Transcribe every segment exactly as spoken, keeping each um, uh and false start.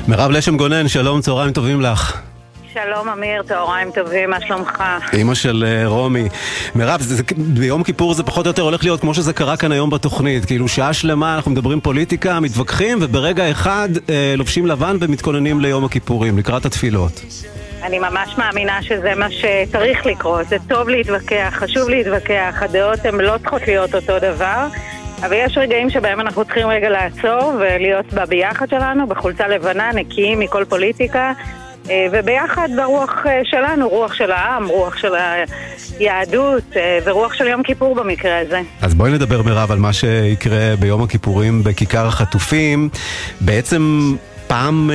מירב לשם גונן, שלום, צהריים טובים לך. שלום אמיר, צהריים טובים, מה שלומך? אמא של רומי. מירב, זה, ביום כיפור זה פחות או יותר הולך להיות כמו שזה קרה כאן היום בתוכנית, כאילו שעה שלמה אנחנו מדברים פוליטיקה, מתווכחים, וברגע אחד אה, לובשים לבן ומתכוננים ליום הכיפורים, לקראת התפילות. אני ממש מאמינה שזה מה שצריך לקרות, זה טוב להתווכח, חשוב להתווכח, הדעות הן לא צריכות להיות אותו דבר, אבל יש רגעים שבהם אנחנו צריכים רגע לעצור ולהיות בביחד שלנו, בחולצה לבנה, נקיים מכל פוליטיקה, וביחד ברוח שלנו, רוח של העם, רוח של היהדות ורוח של יום כיפור במקרה הזה. אז בואי נדבר מירב על מה שיקרה ביום הכיפורים בכיכר החטופים. בעצם פעם...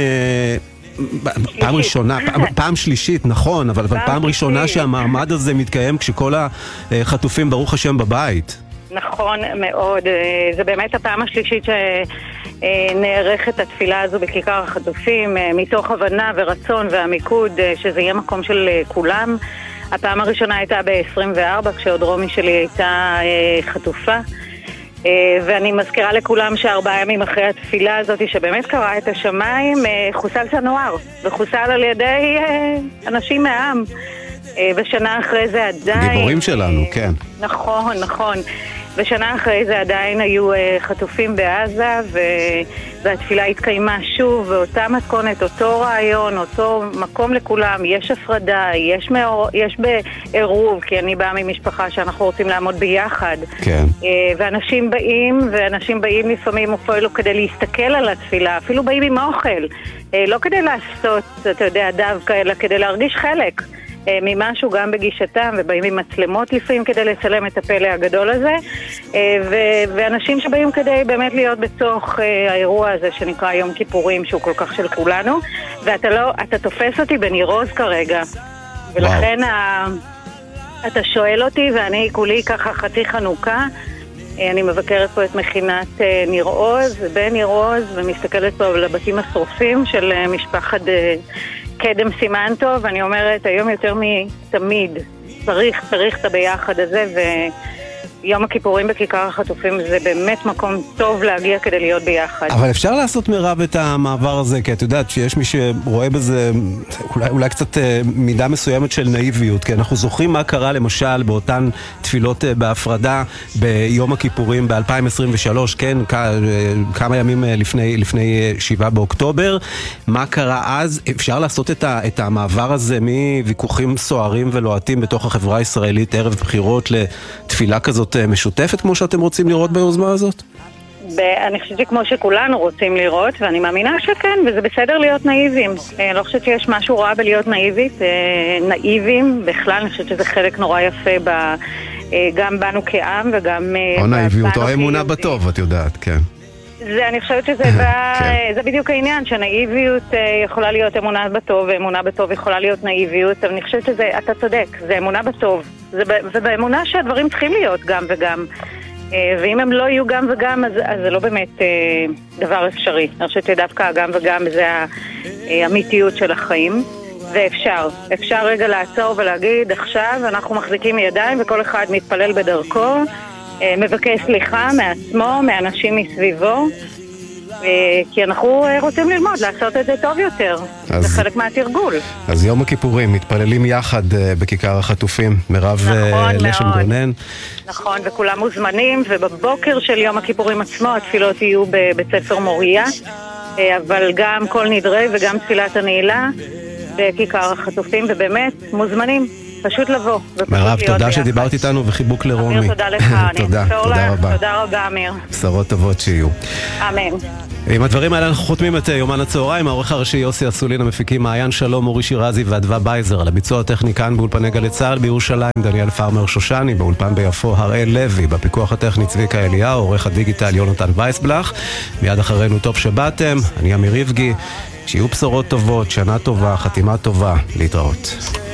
פעם ראשונה, פעם, פעם שלישית, נכון, אבל, אבל פעם ראשונה שהמעמד הזה מתקיים כשכל החטופים ברוך השם בבית. נכון מאוד, זה באמת הפעם השלישית שנערכת התפילה הזו בכיכר החטופים, מתוך הבנה ורצון והמיקוד שזה יהיה מקום של כולם. הפעם הראשונה הייתה ב-עשרים וארבע, כשעוד רומי שלי הייתה חטופה, ואני מזכירה לכולם שארבעה ימים אחרי התפילה הזאת שבאמת קראה את השמיים, חוסל סנואר, וחוסל על ידי אנשים מהעם. ושנה אחרי זה עדיין... גיבורים שלנו, כן. נכון, נכון. ושנה אחרי זה עדיין היו חטופים בעזה, והתפילה התקיימה שוב, ואותה מתכונת, אותו רעיון, אותו מקום לכולם, יש הפרדה, יש, מאור, יש בעירוב, כי אני באה ממשפחה שאנחנו רוצים לעמוד ביחד. כן. ואנשים באים, ואנשים באים לפעמים אפילו כדי להסתכל על התפילה, אפילו באים עם אוכל, לא כדי לעשות, אתה יודע, דווקא, אלא כדי להרגיש חלק ממשהו גם בגישתם, ובאים עם מצלמות לפעמים כדי לצלם את הפלא הגדול הזה, ו- ואנשים שבאים כדי באמת להיות בתוך האירוע הזה שנקרא יום כיפורים, שהוא כל כך של כולנו, ואתה לא, אתה תופס אותי בניר עוז כרגע, ולכן ה- אתה שואל אותי, ואני כולי ככה חצי חנוכה, אני מבקרת פה את מכינת ניר עוז, בניר עוז, ומסתכלת פה על הבתים השרופים של משפחת קדם סימנטו, ואני אומרת, היום יותר מתמיד, צריך, צריך את הביחד הזה, ויום הכיפורים בכיכר החטופים זה באמת מקום טוב להגיע כדי להיות ביחד. אבל אפשר לעשות מירב את המעבר הזה, כי את יודעת שיש מי שרואה בזה אולי, אולי קצת מידה מסוימת של נאיביות, כי אנחנו זוכרים מה קרה למשל באותן תפילות בהפרדה ביום הכיפורים ב-אלפיים עשרים ושלוש, כן, כמה ימים לפני, לפני שבעה באוקטובר. מה קרה אז? אפשר לעשות את, ה, את המעבר הזה מוויכוחים סוערים ולועטים בתוך החברה הישראלית ערב בחירות לתפילה כזאת משותפת כמו שאתם רוצים לראות ביוזמה הזאת? אני חושבת שכמו שכולנו רוצים לראות, ואני מאמינה שכן, וזה בסדר להיות נאיבים. אני לא חושבת שיש משהו רע בלהיות נאיבית, נאיבים בכלל, אני חושבת שזה חלק נורא יפה ב, גם בנו כעם וגם... או נאיביות או אמונה בטוב, את יודעת, כן. זה, אני חושבת שזה בא, זה בדיוק העניין, שנאיביות יכולה להיות אמונה בטוב, ואמונה בטוב יכולה להיות נאיביות, אבל אני חושבת שזה, אתה צודק, זה אמונה בטוב. זה, זה באמונה שהדברים צריכים להיות גם וגם. ואם הם לא יהיו גם וגם, אז, אז זה לא באמת דבר אפשרי. אני חושבת שדווקא גם וגם זה האמיתיות של החיים. ואפשר. אפשר רגע לעצור ולהגיד, עכשיו אנחנו מחזיקים ידיים וכל אחד מתפלל בדרכו, מבקש סליחה מעצמו, מאנשים מסביבו, כי אנחנו רוצים ללמוד, לעשות את זה טוב יותר. אז, זה חלק מהתרגול. אז יום הכיפורים, מתפללים יחד בכיכר החטופים. מירב נכון לשם מאוד. גונן. נכון, וכולם מוזמנים, ובבוקר של יום הכיפורים עצמו התפילות יהיו בבית ספר מוריה, אבל גם כל נדרי וגם תפילת הנעילה בכיכר החטופים, ובאמת מוזמנים. פשוט לבוא. מירב, תודה שדיברת איתנו וחיבוק לרומי. אמיר, תודה לך. תודה, תודה רבה. תודה רבה, אמיר. בשורות טובות שיהיו. אמן. עם הדברים האלה אנחנו חותמים את יומן הצהריים. העורך הראשי יוסי אסולין, המפיקים מעיין שלום, אורי שירזי ואדווה בייזר. על הביצוע הטכני כאן באולפני גלי צה"ל בירושלים, דניאל פרמר שושני, באולפן ביפו הראל לוי, בפיקוח הטכני צביקה אליהו, עורך הדיגיטל יונתן וייסבלח. מיד אחרינו טוב שבאתם, אני אמיר ריבגי. שיהיו בשורות טובות, שנה טובה, חתימה טובה, להתראות.